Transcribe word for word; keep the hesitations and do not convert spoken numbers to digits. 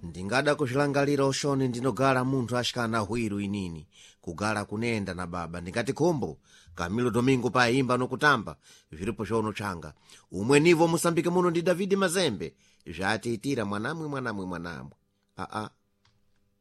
ndingada kuchilangalira oshoni ndinogala munthu ashikana hwiru inini kugala kunenda na baba ndingati khumbo Camilo Domingo paimba nokutamba vilipo chono changa umwe nivo Musambike muno ndi Davidi Mazembe zvatiitira mwanamwe mwanamwe mwanamwe aa